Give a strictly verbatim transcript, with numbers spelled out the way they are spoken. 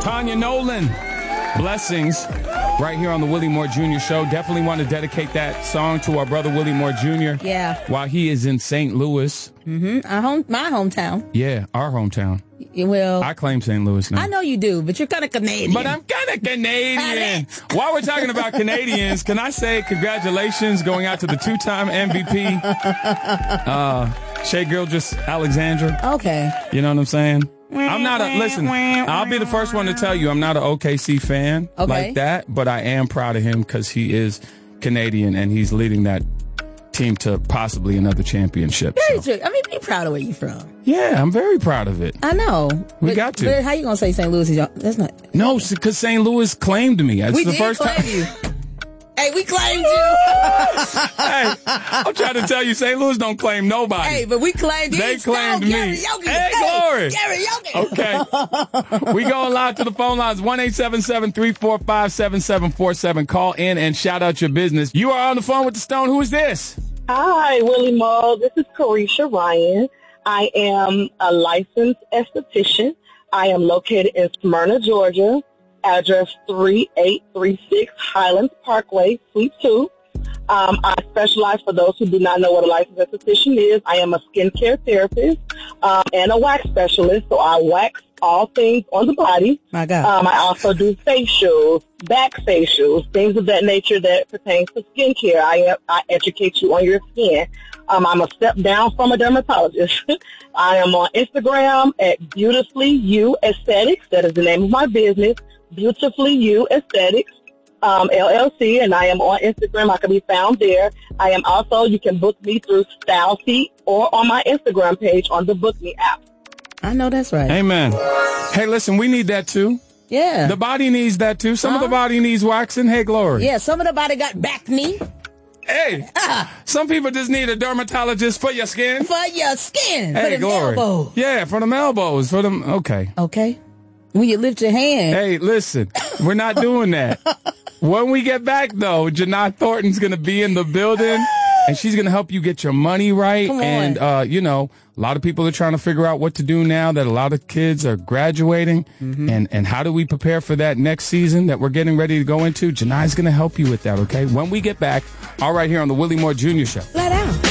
Tanya Nolan, Blessings, right here on the Willie Moore Junior Show. Definitely want to dedicate that song to our brother Willie Moore Junior Yeah. While he is in Saint Louis. Mm-hmm. Our home, my hometown. Yeah, our hometown. Well, I claim Saint Louis now. I know you do, but you're kind of Canadian. But I'm kind of Canadian. While we're talking about Canadians, can I say congratulations going out to the two-time M V P, uh, Shea Gilgeous-Alexander. Okay. You know what I'm saying? I'm not a, listen, I'll be the first one to tell you I'm not an O K C fan okay. like that, but I am proud of him because he is Canadian and he's leading that team to possibly another championship. Very so. true. I mean, be proud of where you're from. Yeah, I'm very proud of it. I know. We but, got to. But how you going to say Saint Louis is your, that's not. No, because Saint Louis claimed me. It's we the did first claim time. you. Hey, we claimed you. Hey, I'm trying to tell you, Saint Louis don't claim nobody. Hey, but we claimed you. They claimed me. Karaoke. Hey, Glory. Karaoke. Okay. We going live to the phone lines, one eight seven seven, three four five, seven seven four seven. Call in and shout out your business. You are on the phone with the Stone. Who is this? Hi, Willie Moore. This is Carisha Ryan. I am a licensed esthetician. I am located in Smyrna, Georgia. Address three eight three six Highlands Parkway, Suite two. Um, I specialize, for those who do not know what a licensed esthetician is, I am a skincare therapist um, and a wax specialist, so I wax all things on the body. My God. Um, I also do facials, back facials, things of that nature that pertains to skincare. I, I educate you on your skin. Um, I'm a step down from a dermatologist. I am on Instagram at Beautifully You Aesthetics. That is the name of my business. Beautifully You Aesthetics, um, L L C, and I am on Instagram. I can be found there. I am also, you can book me through StyleSeat or on my Instagram page on the Book Me app. I know that's right. Amen. Hey, listen, we need that too. Yeah. The body needs that too. Some uh-huh. of the body needs waxing. Hey, Glory. Yeah, some of the body got back knee. Hey, ah. Some people just need a dermatologist for your skin. For your skin. Hey, for the Glory. elbows. Yeah, for them elbows. For them. Okay. Okay. When you lift your hand. Hey, listen, we're not doing that. When we get back, though, Janai Thornton's going to be in the building, and she's going to help you get your money right. Come on. And, uh, you know, a lot of people are trying to figure out what to do now that a lot of kids are graduating. Mm-hmm. And, and how do we prepare for that next season that we're getting ready to go into? Janai's going to help you with that, okay? When we get back, all right here on the Willie Moore Junior Show. Flat out.